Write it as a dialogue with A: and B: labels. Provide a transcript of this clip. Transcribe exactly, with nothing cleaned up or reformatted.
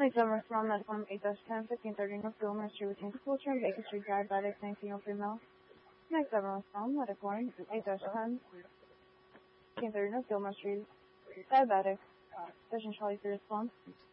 A: Ladies and gentlemen, from that form eight ten, fifteen thirty North Gilmer Street with Full Train, Baker Street, diabetic, nineteen oh female. Next everyone's from Medic Warning, eight ten, fifteen thirty North Gilmer Street, diabetic, station Charlie to respond.